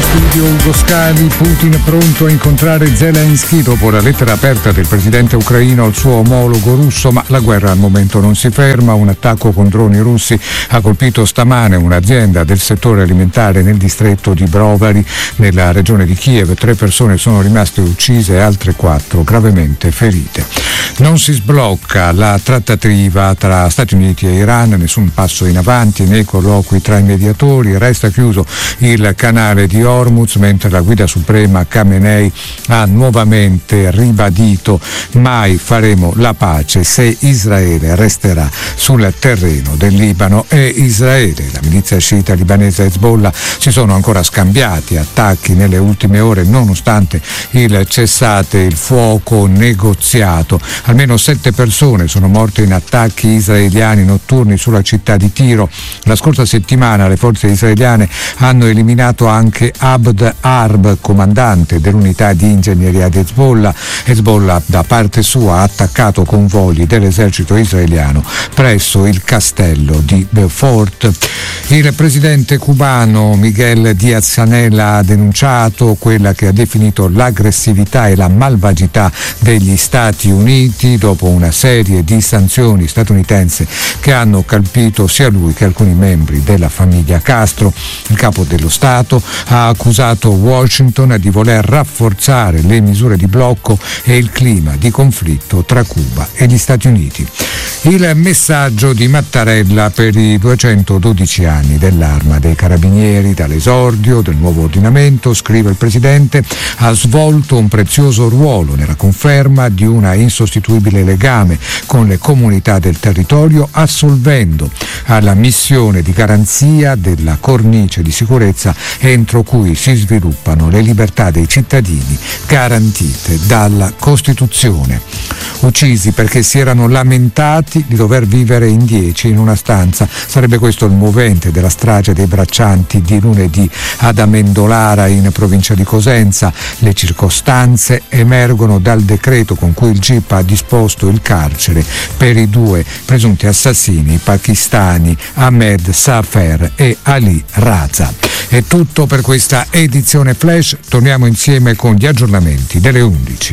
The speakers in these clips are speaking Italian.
studio Ugo Scali. Putin pronto a incontrare Zelensky dopo la lettera aperta del presidente ucraino al suo omologo russo, ma la guerra al momento non si ferma. Un attacco con droni russi ha colpito stamane un'azienda del settore alimentare nel distretto di Brovary, nella regione di Kiev. 3 persone sono rimaste uccise e altre 4 gravemente ferite. Non si sblocca la trattativa tra Stati Uniti e Iran, nessun passo in avanti nei colloqui tra i mediatori, resta chiuso il canale di Hormuz, mentre la guida suprema Khamenei ha nuovamente ribadito: mai faremo la pace se Israele resterà sul terreno del Libano. E Israele, la milizia sciita libanese Hezbollah si sono ancora scambiati attacchi nelle ultime ore nonostante il cessate il fuoco negoziato. Almeno 7 persone sono morte in attacchi israeliani notturni sulla città di Tiro. La scorsa settimana le forze israeliane hanno eliminato anche Abd Harb, comandante dell'unità di ingegneria di Hezbollah. Hezbollah da parte sua ha attaccato convogli dell'esercito israeliano presso il castello di Beaufort. Il presidente cubano Miguel Díaz-Canel ha denunciato quella che ha definito l'aggressività e la malvagità degli Stati Uniti dopo una serie di sanzioni statunitensi che hanno colpito sia lui che alcuni membri della famiglia Castro. Il capo dello Stato ha accusato Washington di voler rafforzare le misure di blocco e il clima di conflitto tra Cuba e gli Stati Uniti. Il messaggio di Mattarella per i 212 anni dell'Arma dei Carabinieri. Dall'esordio del nuovo ordinamento, scrive il Presidente, ha svolto un prezioso ruolo nella conferma di una insostituibile legame con le comunità del territorio, assolvendo alla missione di garanzia della cornice di sicurezza entro cui si sviluppano le libertà dei cittadini garantite dalla Costituzione. Uccisi perché si erano lamentati di dover vivere in 10 in una stanza. Sarebbe questo il movente della strage dei braccianti di lunedì ad Amendolara in provincia di Cosenza. Le circostanze emergono dal decreto con cui il GIP ha disposto il carcere per i 2 presunti assassini pakistani Ahmed Safer e Ali Raza. È tutto per questa edizione Flash, torniamo insieme con gli aggiornamenti delle 11.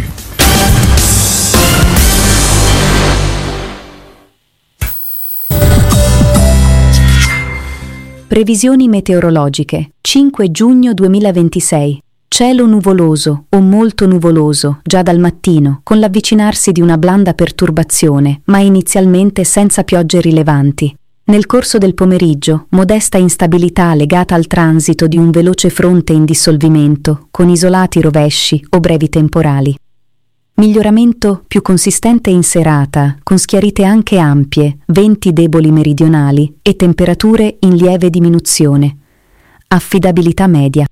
Previsioni meteorologiche. 5 giugno 2026. Cielo nuvoloso o molto nuvoloso già dal mattino, con l'avvicinarsi di una blanda perturbazione, ma inizialmente senza piogge rilevanti. Nel corso del pomeriggio, modesta instabilità legata al transito di un veloce fronte in dissolvimento, con isolati rovesci o brevi temporali. Miglioramento più consistente in serata, con schiarite anche ampie, venti deboli meridionali e temperature in lieve diminuzione. Affidabilità media.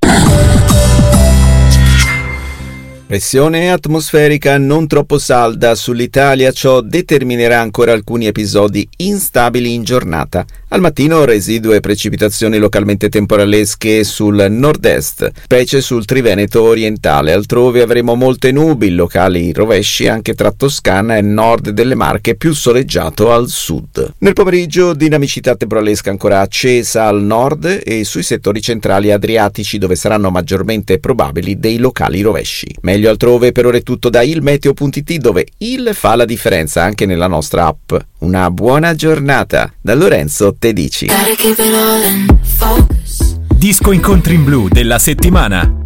Pressione atmosferica non troppo salda sull'Italia, ciò determinerà ancora alcuni episodi instabili in giornata. Al mattino residue precipitazioni localmente temporalesche sul nord-est, specie sul Triveneto orientale. Altrove avremo molte nubi, locali rovesci anche tra Toscana e nord delle Marche, più soleggiato al sud. Nel pomeriggio dinamicità temporalesca ancora accesa al nord e sui settori centrali adriatici, dove saranno maggiormente probabili dei locali rovesci. Meglio altrove. Per ora è tutto da ilmeteo.it, dove il fa la differenza anche nella nostra app. Una buona giornata da Lorenzo Tedici. Disco incontri in blu della settimana.